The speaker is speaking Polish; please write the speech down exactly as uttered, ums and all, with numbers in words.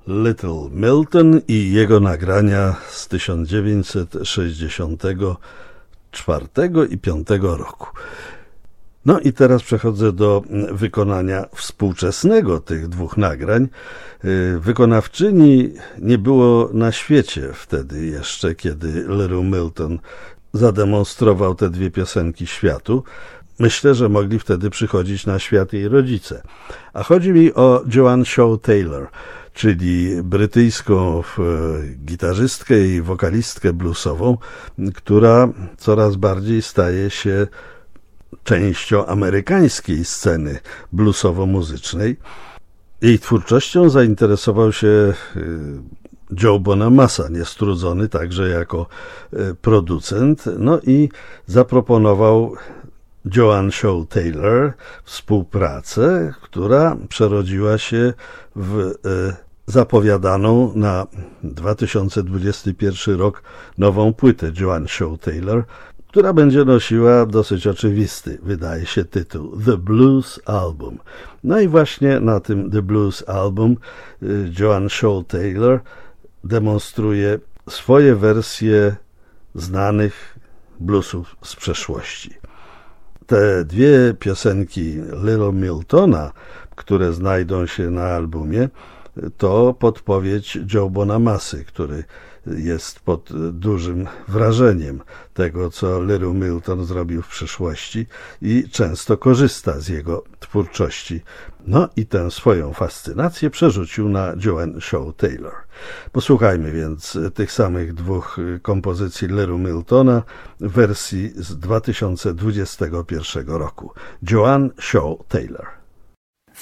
Little Milton i jego nagrania z tysiąc dziewięćset sześćdziesiątego czwartego i piątego roku. No i teraz przechodzę do wykonania współczesnego tych dwóch nagrań. Wykonawczyni nie było na świecie wtedy jeszcze, kiedy Little Milton zademonstrował te dwie piosenki światu. Myślę, że mogli wtedy przychodzić na świat jej rodzice. A chodzi mi o Joan Shaw Taylor, czyli brytyjską gitarzystkę i wokalistkę bluesową, która coraz bardziej staje się częścią amerykańskiej sceny bluesowo-muzycznej. Jej twórczością zainteresował się Joe Bonamassa, niestrudzony także jako producent, no i zaproponował Joan Shaw Taylor współpracę, która przerodziła się w zapowiadaną na dwa tysiące dwudziesty pierwszy rok nową płytę Joan Shaw Taylor, która będzie nosiła dosyć oczywisty, wydaje się, tytuł The Blues Album. No i właśnie na tym The Blues Album Joan Shaw Taylor demonstruje swoje wersje znanych bluesów z przeszłości. Te dwie piosenki Little Miltona, które znajdą się na albumie, to podpowiedź Joe Bonamassy, który jest pod dużym wrażeniem tego, co Little Milton zrobił w przeszłości i często korzysta z jego twórczości. No i tę swoją fascynację przerzucił na Joan Shaw Taylor. Posłuchajmy więc tych samych dwóch kompozycji Little Miltona w wersji z dwa tysiące dwudziestego pierwszego roku. Joan Shaw Taylor.